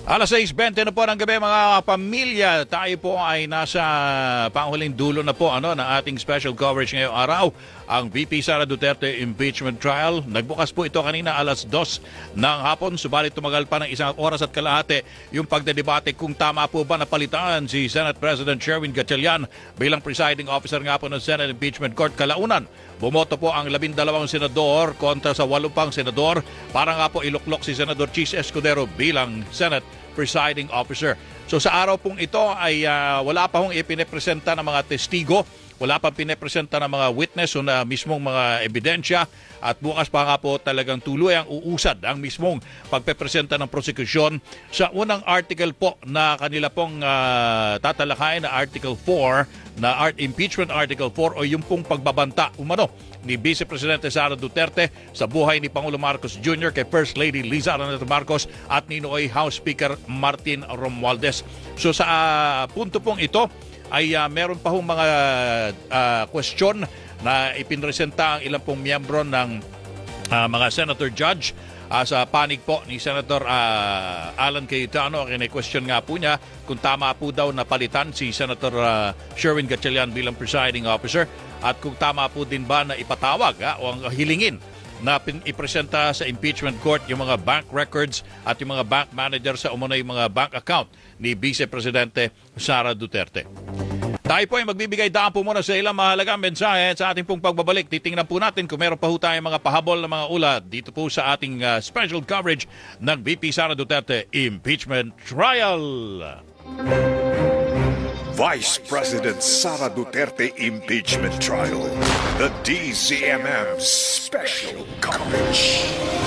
6:20 na po ng gabi mga pamilya. Tayo po ay nasa panghuling dulo na po ng ating special coverage ngayong araw. Ang VP Sara Duterte impeachment trial. Nagbukas po ito kanina 2:00 ng hapon. Subalit tumagal pa ng 1 oras at kalahati yung pagdedebate kung tama po ba napalitan si Senate President Sherwin Gatchalian bilang presiding officer nga po ng Senate Impeachment Court kalaunan. Bumoto po ang 12 senador kontra sa 8 pang senador para nga po iluklok si Senador Chis Escudero bilang Senate presiding officer. So sa araw pong ito ay wala pa hong ipinapresenta ng mga testigo, wala pa pinapresenta ng mga witness o na mismong mga ebidensya at bukas pa nga po talagang tuloy ang uusad ang mismong pagpepresenta ng prosekusyon sa unang article po na kanila pong tatalakayin na Article 4 na Impeachment Article 4 o yung pong pagbabanta umano ni Vice Presidente Sara Duterte sa buhay ni Pangulo Marcos Jr. kay First Lady Liza Araneta Marcos at ni Noy House Speaker Martin Romualdez. So sa punto pong ito ay meron pa hong mga question na ipinresenta ang ilang pong miyembro ng mga senator judge sa panig po ni Senator Alan Cayetano. Kine-question nga po niya kung tama po daw na palitan si Senator Sherwin Gatchalian bilang presiding officer at kung tama po din ba na ipatawag o ang hilingin na ipresenta sa impeachment court yung mga bank records at yung mga bank manager sa umunay mga bank account ni Vice Presidente Sara Duterte. Tayo po ay magbibigay daan po muna sa ilang mahalagang mensahe sa ating pong pagbabalik. Titingnan po natin kung meron pa ho tayong mga pahabol na mga ulat dito po sa ating special coverage ng VP Sara Duterte Impeachment Trial. Vice President Sara Duterte Impeachment Trial. The DZMM Special Coverage.